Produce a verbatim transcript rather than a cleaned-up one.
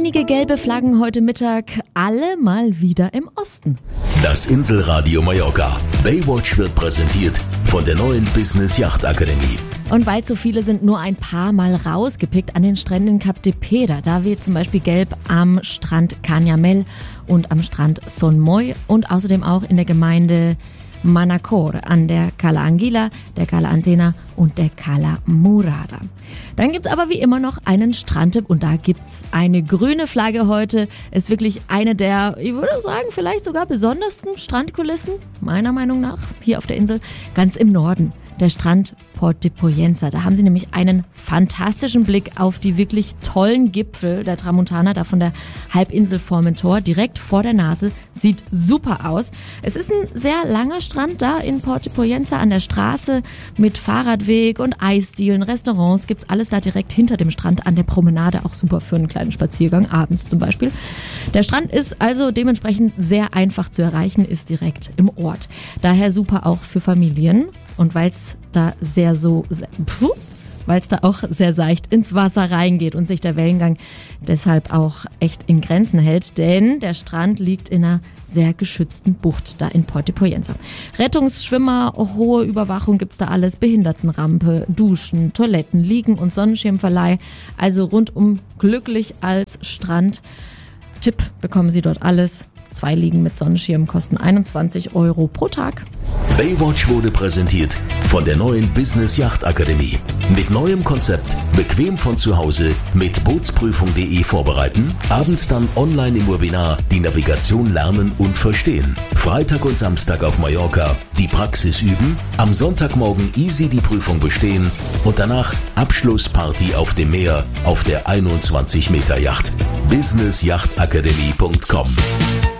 Einige gelbe Flaggen heute Mittag, alle mal wieder im Osten. Das Inselradio Mallorca. Baywatch wird präsentiert von der neuen Business Yacht Akademie. Und weil so viele sind, nur ein paar Mal rausgepickt an den Stränden Cap de Pera. Da weht zum Beispiel gelb am Strand Canyamel und am Strand Son Moy und außerdem auch in der Gemeinde Manacor an der Cala Anguila, der Cala Antena und der Cala Murada. Dann gibt's aber wie immer noch einen Strandtipp und da gibt's eine grüne Flagge heute. Ist wirklich eine der, ich würde sagen, vielleicht sogar besondersten Strandkulissen, meiner Meinung nach, hier auf der Insel, ganz im Norden. Der Strand Port de Pollença. Da haben sie nämlich einen fantastischen Blick auf die wirklich tollen Gipfel der Tramontana, da von der Halbinsel Formentor, direkt vor der Nase. Sieht super aus. Es ist ein sehr langer Strand da in Port de Pollença an der Straße mit Fahrradweg und Eisdielen, Restaurants. Gibt's alles da direkt hinter dem Strand an der Promenade. Auch super für einen kleinen Spaziergang, abends zum Beispiel. Der Strand ist also dementsprechend sehr einfach zu erreichen, ist direkt im Ort. Daher super auch für Familien. Und weil es da sehr so, weil es da auch sehr seicht ins Wasser reingeht und sich der Wellengang deshalb auch echt in Grenzen hält, denn der Strand liegt in einer sehr geschützten Bucht da in Port de Pollença. Rettungsschwimmer, hohe Überwachung gibt's da alles, Behindertenrampe, Duschen, Toiletten, Liegen und Sonnenschirmverleih, also rundum glücklich als Strand. Tipp bekommen Sie dort alles. Zwei Liegen mit Sonnenschirm kosten einundzwanzig Euro pro Tag. Baywatch wurde präsentiert von der neuen Business Yacht Akademie. Mit neuem Konzept, bequem von zu Hause, mit Bootsprüfung punkt de vorbereiten, abends dann online im Webinar die Navigation lernen und verstehen. Freitag und Samstag auf Mallorca die Praxis üben, am Sonntagmorgen easy die Prüfung bestehen und danach Abschlussparty auf dem Meer auf der einundzwanzig Meter Yacht. business yacht akademie punkt com